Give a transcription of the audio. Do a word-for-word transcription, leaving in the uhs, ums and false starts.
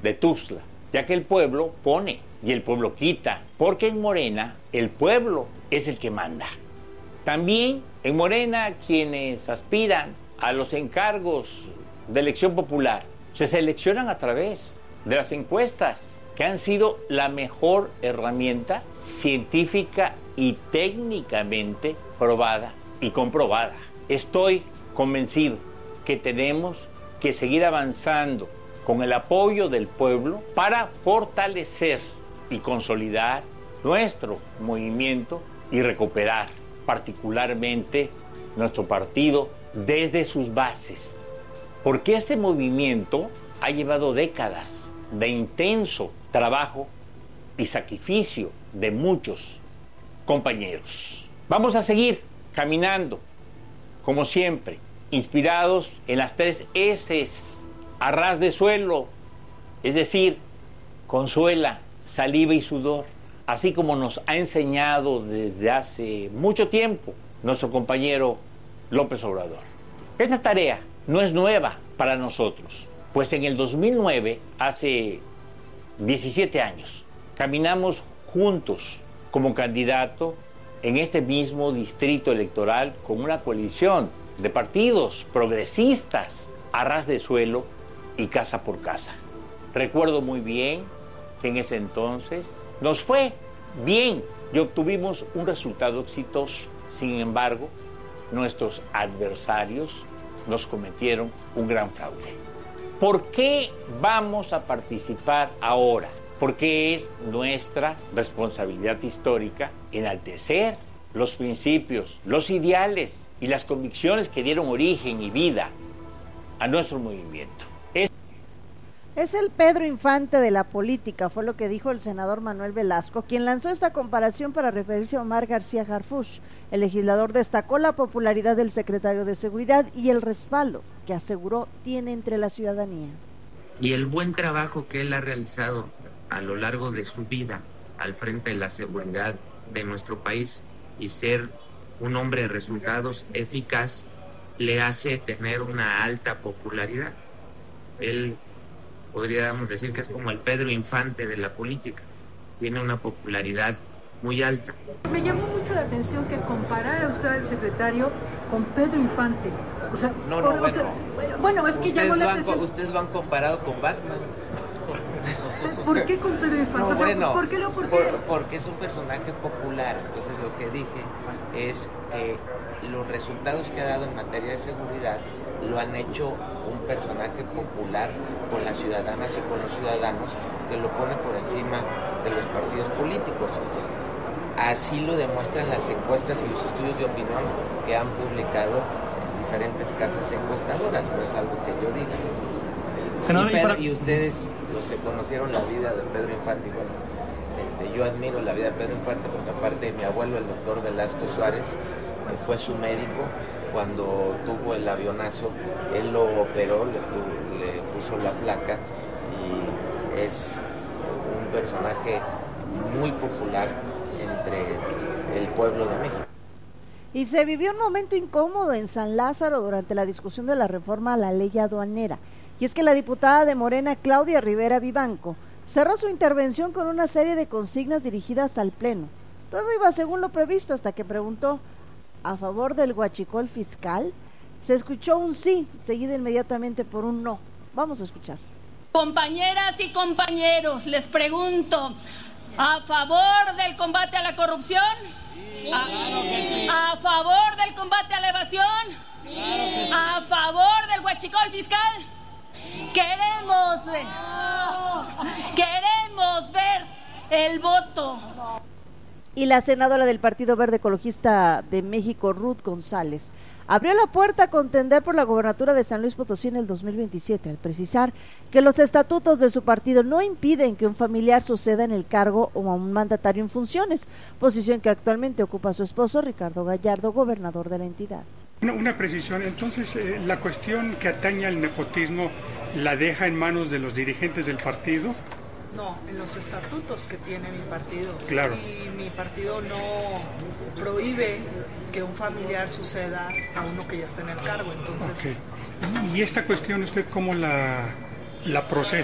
de Tuxtla, ya que el pueblo pone y el pueblo quita, porque en Morena el pueblo es el que manda. También en Morena quienes aspiran a los encargos de elección popular se seleccionan a través de las encuestas, que han sido la mejor herramienta científica y técnicamente probada y comprobada. Estoy convencido que tenemos que seguir avanzando con el apoyo del pueblo para fortalecer y consolidar nuestro movimiento y recuperar particularmente nuestro partido desde sus bases. Porque este movimiento ha llevado décadas de intenso trabajo y sacrificio de muchos compañeros. Vamos a seguir caminando, como siempre, inspirados en las tres eses, a ras de suelo, es decir, consuela, saliva y sudor, así como nos ha enseñado desde hace mucho tiempo nuestro compañero López Obrador. Esta tarea no es nueva para nosotros, pues en el dos mil nueve, hace diecisiete años, caminamos juntos como candidato en este mismo distrito electoral con una coalición de partidos progresistas a ras de suelo y casa por casa. Recuerdo muy bien que en ese entonces nos fue bien y obtuvimos un resultado exitoso. Sin embargo, nuestros adversarios nos cometieron un gran fraude. ¿Por qué vamos a participar ahora? Porque es nuestra responsabilidad histórica enaltecer los principios, los ideales y las convicciones que dieron origen y vida a nuestro movimiento. Es, es el Pedro Infante de la política, fue lo que dijo el senador Manuel Velasco, quien lanzó esta comparación para referirse a Omar García Harfuch. El legislador destacó la popularidad del secretario de Seguridad y el respaldo que aseguró tiene entre la ciudadanía. Y el buen trabajo que él ha realizado a lo largo de su vida al frente de la seguridad de nuestro país y ser un hombre de resultados eficaz le hace tener una alta popularidad. Él podríamos decir que es como el Pedro Infante de la política, tiene una popularidad muy alta. Me llamó mucho la atención que comparara usted al secretario con Pedro Infante. O sea, no, no, por, bueno, o sea, bueno, es que llamó la atención. Ustedes lo han comparado con Batman. ¿Por qué con Pedro Infante? No, o sea, bueno, ¿por qué lo por qué? Por, porque es un personaje popular. Entonces lo que dije es que los resultados que ha dado en materia de seguridad lo han hecho un personaje popular con las ciudadanas y con los ciudadanos, que lo pone por encima de los partidos políticos. Así lo demuestran las encuestas y los estudios de opinión que han publicado en diferentes casas encuestadoras, no es algo que yo diga. Senador, y, Pedro, y, para... y ustedes, los que conocieron la vida de Pedro Infante, bueno, este, yo admiro la vida de Pedro Infante porque aparte de mi abuelo, el doctor Velasco Suárez, eh, fue su médico cuando tuvo el avionazo, él lo operó, le, tuvo, le puso la placa y es un personaje muy popular entre el pueblo de México. Y se vivió un momento incómodo en San Lázaro durante la discusión de la reforma a la ley aduanera. Y es que la diputada de Morena, Claudia Rivera Vivanco, cerró su intervención con una serie de consignas dirigidas al Pleno. Todo iba según lo previsto hasta que preguntó a favor del huachicol fiscal. Se escuchó un sí, seguido inmediatamente por un no. Vamos a escuchar. Compañeras y compañeros, les pregunto, ¿a favor del combate a la corrupción? Sí, a, claro que sí. ¿A favor del combate a la evasión? Sí. ¿A favor del huachicol fiscal? Queremos ver, queremos ver el voto. Y la senadora del Partido Verde Ecologista de México, Ruth González, abrió la puerta a contender por la gobernatura de San Luis Potosí en el dos mil veintisiete, al precisar que los estatutos de su partido no impiden que un familiar suceda en el cargo o a un mandatario en funciones, posición que actualmente ocupa su esposo, Ricardo Gallardo, gobernador de la entidad. Una, una precisión, entonces eh, la cuestión que atañe al nepotismo la deja en manos de los dirigentes del partido. No, en los estatutos que tiene mi partido. Claro. Y mi partido no prohíbe que un familiar suceda a uno que ya está en el cargo, entonces. Okay. Y esta cuestión, ¿usted cómo la, la procesa?